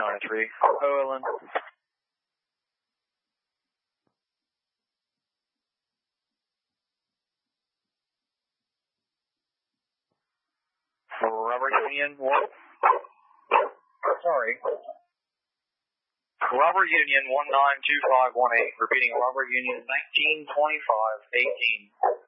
693. Owen. Rubber Union, what? Sorry. Rubber Union 192518. Repeating Rubber Union 192518.